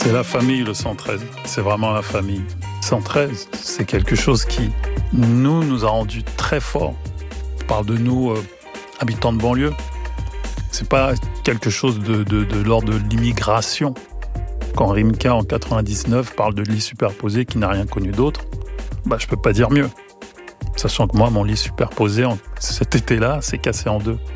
C'est la famille, le 113. C'est vraiment la famille. 113, c'est quelque chose qui, nous a rendus très forts. Je parle de nous, habitants de banlieue. C'est pas quelque chose de l'ordre de l'immigration. Quand Rimka, en 99, parle de lit superposé qui n'a rien connu d'autre, je peux pas dire mieux. Sachant que moi, mon lit superposé, cet été-là, s'est cassé en deux.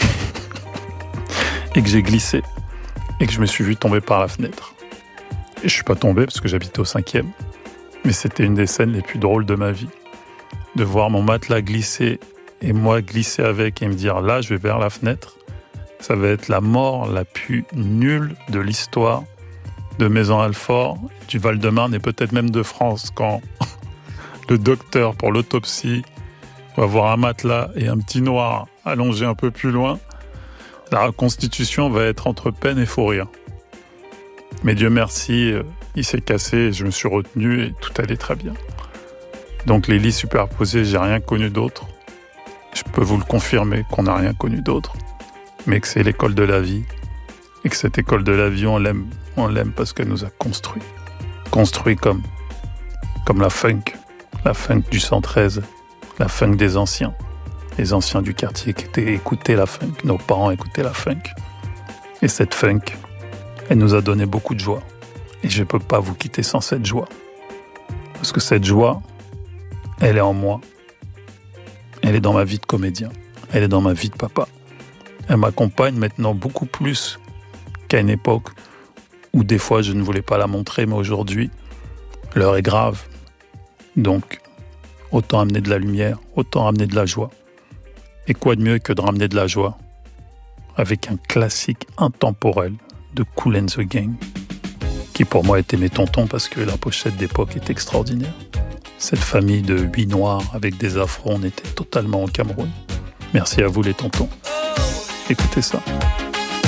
Et que j'ai glissé. Et que je me suis vu tomber par la fenêtre. Et je suis pas tombé parce que j'habitais au 5e. Mais c'était une des scènes les plus drôles de ma vie. De voir mon matelas glisser et moi glisser avec et me dire là, je vais vers la fenêtre. Ça va être la mort la plus nulle de l'histoire de Maison-Alfort, du Val-de-Marne et peut-être même de France quand le docteur pour l'autopsie va voir un matelas et un petit noir allongé un peu plus loin. La reconstitution va être entre peine et fou rire. Mais Dieu merci, il s'est cassé et je me suis retenu et tout allait très bien. Donc les lits superposés, j'ai rien connu d'autre. Je peux vous le confirmer qu'on n'a rien connu d'autre. Mais que c'est l'école de la vie. Et que cette école de la vie, on l'aime parce qu'elle nous a construit. Construit comme la funk du 113, la funk des anciens. Les anciens du quartier qui écoutaient la funk, nos parents écoutaient la funk. Et cette funk, elle nous a donné beaucoup de joie. Et je ne peux pas vous quitter sans cette joie. Parce que cette joie, elle est en moi. Elle est dans ma vie de comédien. Elle est dans ma vie de papa. Elle m'accompagne maintenant beaucoup plus qu'à une époque où des fois je ne voulais pas la montrer, mais aujourd'hui, l'heure est grave. Donc, autant amener de la lumière, autant amener de la joie. Et quoi de mieux que de ramener de la joie avec un classique intemporel de Kool and the Gang, qui pour moi était mes tontons parce que la pochette d'époque est extraordinaire. Cette famille de 8 noirs avec des afros, on était totalement au Cameroun. Merci à vous les tontons. Écoutez ça.